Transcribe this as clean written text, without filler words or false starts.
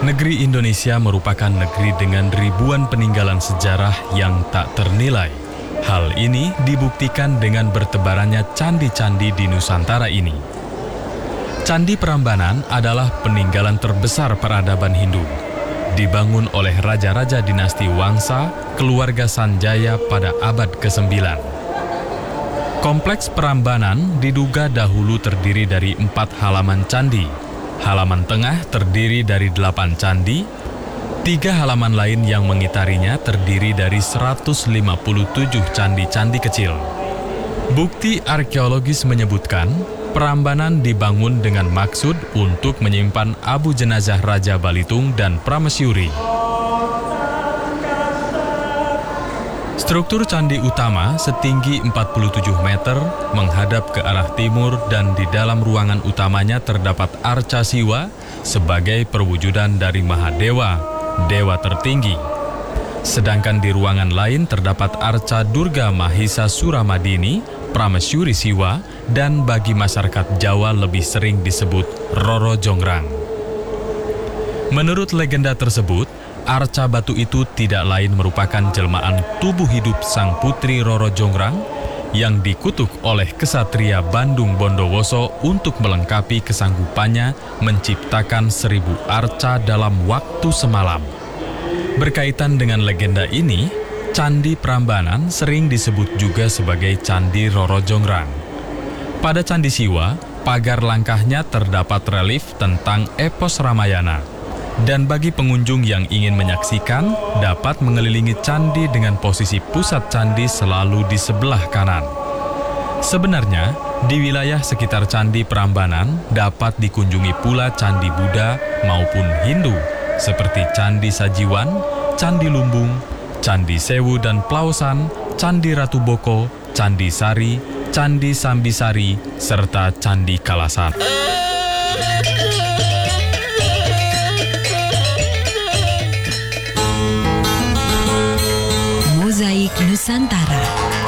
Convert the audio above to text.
Negeri Indonesia merupakan negeri dengan ribuan peninggalan sejarah yang tak ternilai. Hal ini dibuktikan dengan bertebarannya candi-candi di Nusantara ini. Candi Prambanan adalah peninggalan terbesar peradaban Hindu. Dibangun oleh raja-raja dinasti Wangsa, keluarga Sanjaya pada abad ke-9. Kompleks Prambanan diduga dahulu terdiri dari 4 halaman candi. Halaman tengah terdiri dari 8 candi, 3 halaman lain yang mengitarinya terdiri dari 157 candi-candi kecil. Bukti arkeologis menyebutkan, Prambanan dibangun dengan maksud untuk menyimpan abu jenazah Raja Balitung dan Prameswuri. Struktur candi utama setinggi 47 meter menghadap ke arah timur dan di dalam ruangan utamanya terdapat arca Siwa sebagai perwujudan dari Mahadewa, dewa tertinggi. Sedangkan di ruangan lain terdapat arca Durga Mahisa Suramadini, Prameswuri Siwa, dan bagi masyarakat Jawa lebih sering disebut Roro Jonggrang. Menurut legenda tersebut, arca batu itu tidak lain merupakan jelmaan tubuh hidup sang putri Roro Jonggrang yang dikutuk oleh kesatria Bandung Bondowoso untuk melengkapi kesanggupannya menciptakan 1000 arca dalam waktu semalam. Berkaitan dengan legenda ini, Candi Prambanan sering disebut juga sebagai Candi Roro Jonggrang. Pada Candi Siwa, pagar langkahnya terdapat relief tentang epos Ramayana. Dan bagi pengunjung yang ingin menyaksikan, dapat mengelilingi candi dengan posisi pusat candi selalu di sebelah kanan. Sebenarnya, di wilayah sekitar Candi Prambanan dapat dikunjungi pula candi Buddha maupun Hindu, seperti Candi Sajiwan, Candi Lumbung, Candi Sewu dan Plaosan, Candi Ratu Boko, Candi Sari, Candi Sambisari, serta Candi Kalasan. Mozaik Nusantara.